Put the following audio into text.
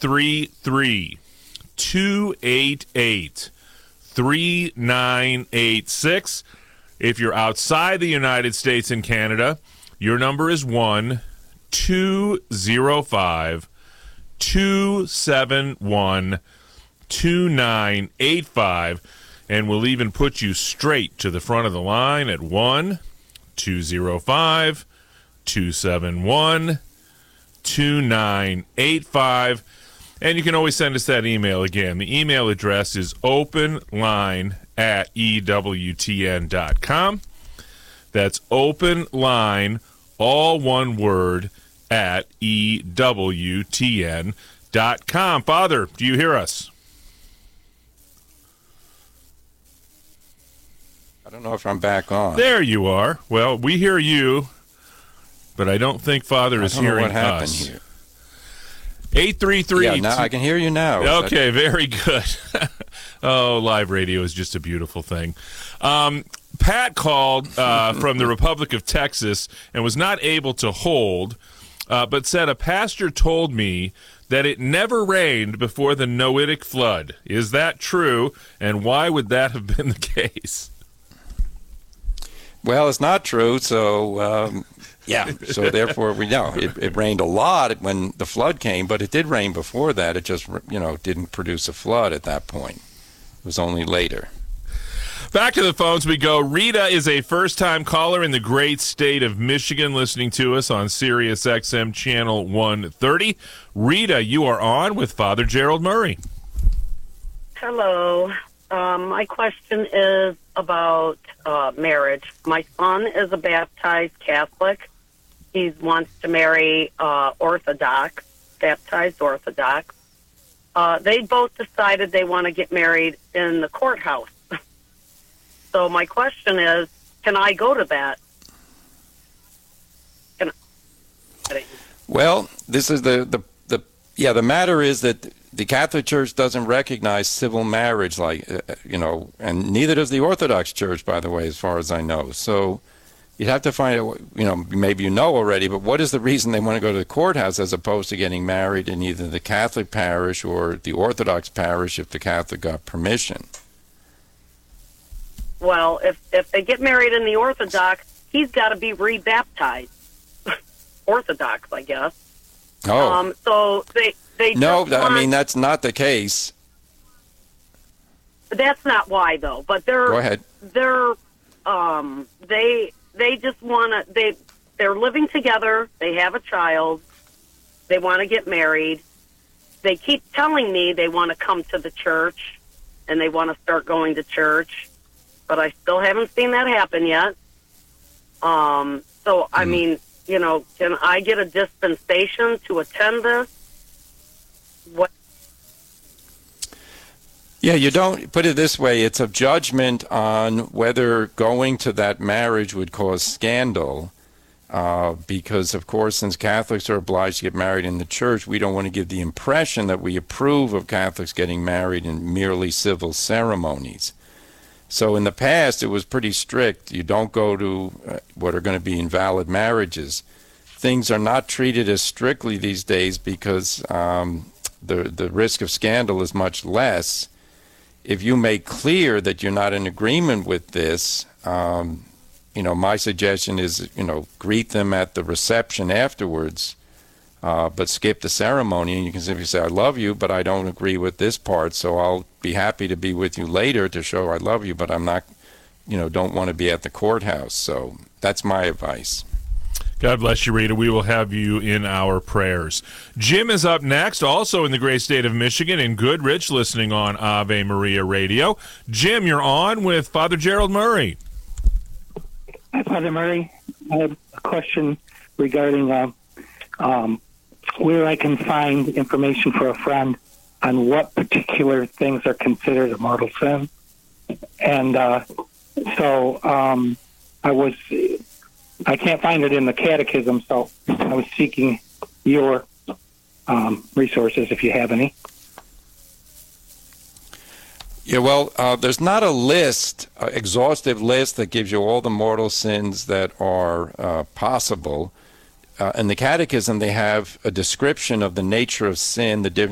833-288-3986. If you're outside the United States and Canada, your number is 1-205-271-2985, and we'll even put you straight to the front of the line at 1-205-271-2985. And you can always send us that email again. The email address is openline@ewtn.com. That's openline, all one word, at ewtn.com. Father, do you hear us? I don't know if I'm back on. There you are. Well, we hear you, but I don't think Father is hearing us. I don't know what happened here. 833. Yeah, now I can hear you now. Okay, very good. Oh, live radio is just a beautiful thing. Pat called from the Republic of Texas and was not able to hold, but said a pastor told me that it never rained before the Noahic flood. Is that true, and why would that have been the case? Well, it's not true, so so therefore we know it rained a lot when the flood came, but it did rain before that. It just, didn't produce a flood at that point. It was only later. Back to the phones we go. Rita is a first-time caller in the great state of Michigan, listening to us on Sirius XM Channel 130. Rita, you are on with Father Gerald Murray. Hello. My question is about marriage. My son is a baptized Catholic. He wants to marry baptized Orthodox. They both decided they want to get married in the courthouse. So my question is, can I go to that? Well, this is the matter is that the Catholic Church doesn't recognize civil marriage, and neither does the Orthodox Church, by the way, as far as I know. So you'd have to find out, maybe you know already, but what is the reason they want to go to the courthouse as opposed to getting married in either the Catholic parish or the Orthodox parish if the Catholic got permission? Well, if they get married in the Orthodox, he's got to be rebaptized. Orthodox, I guess. Oh. So they no, I mean, that's not the case. That's not why, though. But go ahead. They just want to. They're living together. They have a child. They want to get married. They keep telling me they want to come to the church, and they want to start going to church, but I still haven't seen that happen yet. So I mean, can I get a dispensation to attend this? What? Yeah, you don't put it this way. It's a judgment on whether going to that marriage would cause scandal, because, of course, since Catholics are obliged to get married in the church, we don't want to give the impression that we approve of Catholics getting married in merely civil ceremonies. So in the past, it was pretty strict. You don't go to what are going to be invalid marriages. Things are not treated as strictly these days because the risk of scandal is much less. If you make clear that you're not in agreement with this, my suggestion is, greet them at the reception afterwards, but skip the ceremony, and you can simply say, I love you, but I don't agree with this part, so I'll be happy to be with you later to show I love you, but I'm not, don't want to be at the courthouse. So that's my advice. God bless you, Rita. We will have you in our prayers. Jim is up next, also in the great state of Michigan, in Goodrich, listening on Ave Maria Radio. Jim, you're on with Father Gerald Murray. Hi, Father Murray. I have a question regarding where I can find information for a friend on what particular things are considered a mortal sin. And I can't find it in the catechism, so I was seeking your resources if you have any. Yeah, well, there's not a list, exhaustive list that gives you all the mortal sins that are possible. In the catechism, they have a description of the nature of sin, the